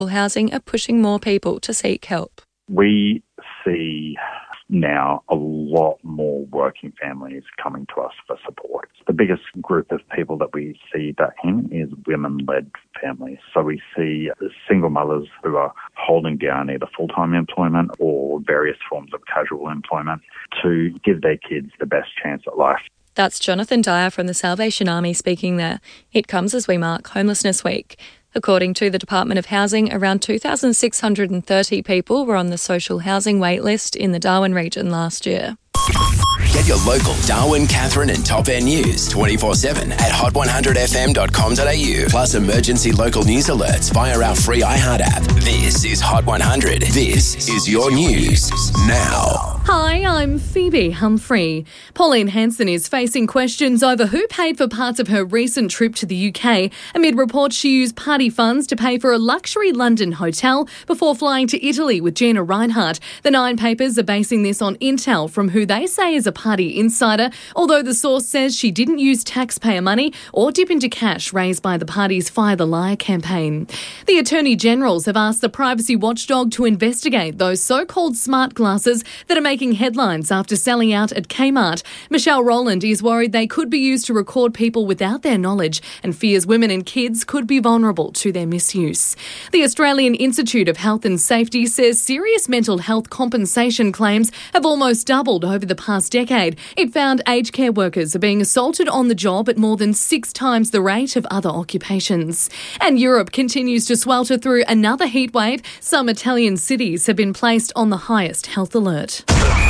housing are pushing more people to seek help. We see now a lot more working families coming to us for support. The biggest group of people that we see that in is women-led families. So we see single mothers who are holding down either full-time employment or various forms of casual employment to give their kids the best chance at life. That's Jonathan Dyer from the Salvation Army speaking there. It comes as we mark Homelessness Week. According to the Department of Housing, around 2,630 people were on the social housing wait list in the Darwin region last year. Get your local Darwin, Katherine and Top End news 24/7 at hot100fm.com.au. Plus emergency local news alerts via our free iHeart app. This is Hot 100. This is your news now. Hi, I'm Phoebe Humphrey. Pauline Hanson is facing questions over who paid for parts of her recent trip to the UK amid reports she used party funds to pay for a luxury London hotel before flying to Italy with Gina Rinehart. The Nine papers are basing this on intel from who they say is a party insider, although the source says she didn't use taxpayer money or dip into cash raised by the party's Fire the Liar campaign. The Attorney Generals have asked the privacy watchdog to investigate those so-called smart glasses that are making headlines after selling out at Kmart. Michelle Rowland is worried they could be used to record people without their knowledge and fears women and kids could be vulnerable to their misuse. The Australian Institute of Health and Safety says serious mental health compensation claims have almost doubled over the past decade. It found aged care workers are being assaulted on the job at more than 6 times the rate of other occupations. And Europe continues to swelter through another heatwave. Some Italian cities have been placed on the highest health alert.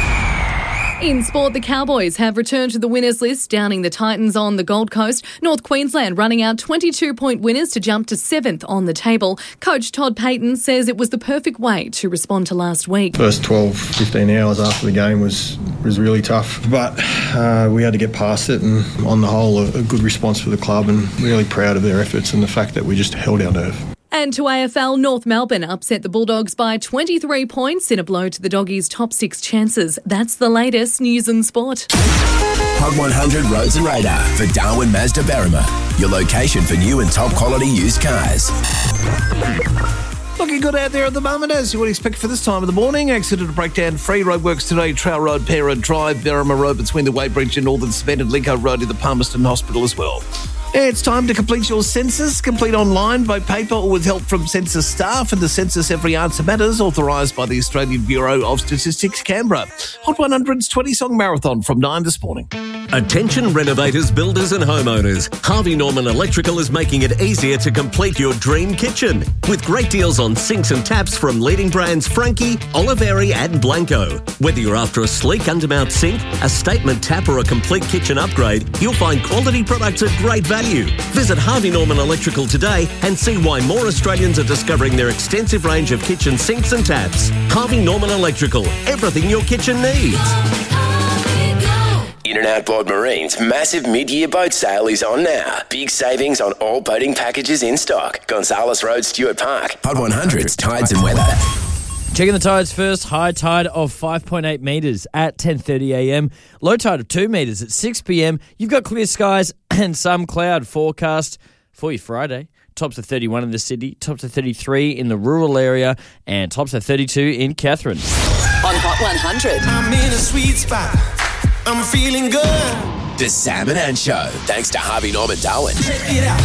In sport, the Cowboys have returned to the winners list, downing the Titans on the Gold Coast. North Queensland running out 22-point winners to jump to 7th on the table. Coach Todd Payton says it was the perfect way to respond to last week. First 12, 15 hours after the game was really tough, but we had to get past it, and on the whole, a good response for the club, and really proud of their efforts and the fact that we just held our nerve. And to AFL, North Melbourne upset the Bulldogs by 23 points in a blow to the Doggies' top 6 chances. That's the latest news and sport. Hot 100 Roads and Radar for Darwin Mazda Berrima. Your location for new and top quality used cars. Looking good out there at the moment, as you would expect for this time of the morning. Accident to breakdown free. Roadworks today, Trail Road, Pera Drive, Berrima Road between the Weybridge and Northern Cement, and Lincoln Road in the Palmerston Hospital as well. It's time to complete your census. Complete online, by paper, or with help from census staff. And the census Every Answer Matters, authorised by the Australian Bureau of Statistics, Canberra. Hot 100's 20-song marathon from 9 this morning. Attention renovators, builders and homeowners. Harvey Norman Electrical is making it easier to complete your dream kitchen. With great deals on sinks and taps from leading brands Frankie, Oliveri and Blanco. Whether you're after a sleek undermount sink, a statement tap or a complete kitchen upgrade, you'll find quality products at great value. Visit Harvey Norman Electrical today and see why more Australians are discovering their extensive range of kitchen sinks and taps. Harvey Norman Electrical. Everything your kitchen needs. In and Outboard Marine's massive mid-year boat sale is on now. Big savings on all boating packages in stock. Gonzales Road, Stuart Park. Hot 100's Tides and Weather. Checking the tides first. High tide of 5.8 metres at 10:30am. Low tide of 2 metres at 6pm. You've got clear skies and some cloud forecast for your Friday. Tops of 31 in the city, tops of 33 in the rural area, and tops of 32 in Katherine. On Hot 100. I'm in a sweet spot. I'm feeling good. The Sam and Ann Show, thanks to Harvey Norman Darwin. Check it out.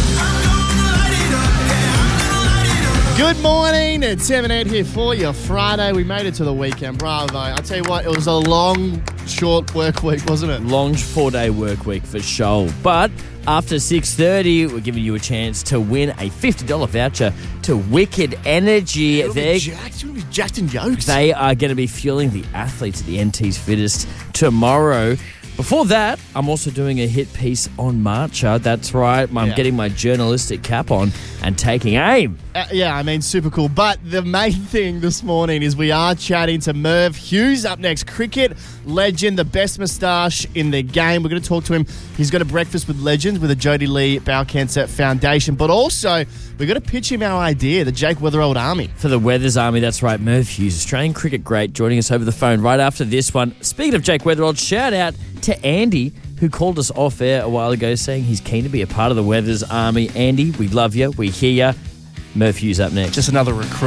Good morning, it's 7-8 here for you. Friday, we made it to the weekend. Bravo. I'll tell you what, it was a long, short work week, wasn't it? Long 4-day work week for sure. But after 6:30, we're giving you a chance to win a $50 voucher to Wicked Energy. They're jacked and yoked. They are going to be fueling the athletes at the NT's Fittest tomorrow. Before that, I'm also doing a hit piece on Marcha. That's right. I'm getting my journalistic cap on and taking aim. Super cool. But the main thing this morning is we are chatting to Merv Hughes up next. Cricket legend, the best moustache in the game. We're going to talk to him. He's got a breakfast with legends with the Jodie Lee Bowel Cancer Foundation. But also, we're going to pitch him our idea, the Jake Weatherill Army. For the Weathers Army, that's right. Merv Hughes, Australian cricket great, joining us over the phone right after this one. Speaking of Jake Weatherill, shout out to Andy, who called us off air a while ago saying he's keen to be a part of the Weathers Army. Andy, we love you. We hear you. Murph Hughes up next. Just another recruit.